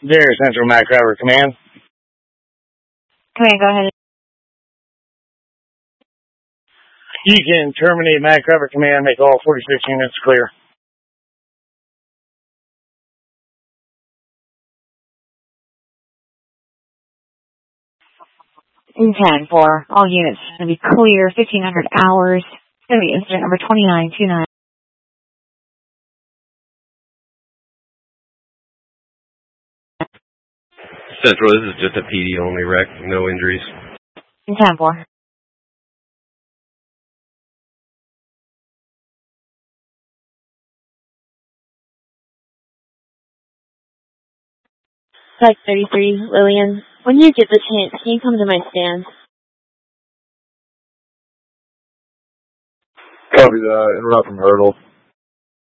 There, Central Mac Driver Command. Command, go ahead. You can terminate Mac Driver Command, make all 46 units clear. 10 for all units. It's going to be clear, 1500 hours. It's going to be incident number 2929. Central, this is just a PD only wreck, no injuries. 10 for. Flight 33, Lillian. When you get the chance, can you come to my stand? Copy that. En route from Hurdle.